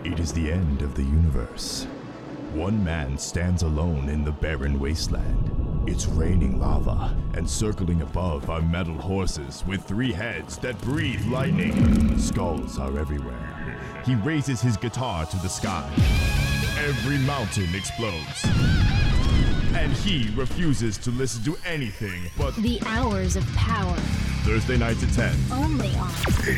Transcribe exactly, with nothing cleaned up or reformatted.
It is the end of the universe. One man stands alone in the barren wasteland. It's raining lava, and circling above are metal horses with three heads that breathe lightning. Skulls are everywhere. He raises his guitar to the sky. Every mountain explodes. And he refuses to listen to anything but The Hours of Power. Thursday nights at ten. Only on